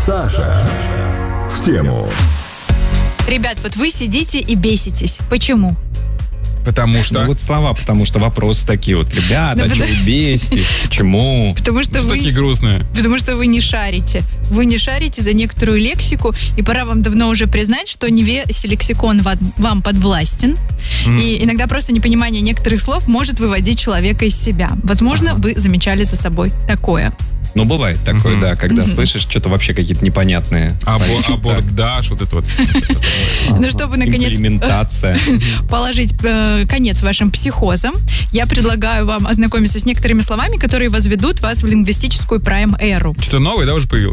Саша в тему. Ребят, вот вы сидите и беситесь. Почему? Потому что... Ну вот слова, потому что вопросы такие вот. Ребята, Да, а что вы беситесь? Почему? Потому что Что такие грустные? Потому что вы не шарите. Вы не шарите за некоторую лексику, и пора вам давно уже признать, что не весь лексикон вам подвластен. И иногда просто непонимание некоторых слов может выводить человека из себя. Возможно, вы замечали за собой такое. Ну, бывает такое, да, когда слышишь что-то вообще какие-то непонятные словечки. Абордаж, вот это вот. Ну, чтобы, наконец, Имплементация. положить конец вашим психозам, я предлагаю вам ознакомиться с некоторыми словами, которые возведут вас в лингвистическую прайм-эру. Что-то новое, да, уже появилось?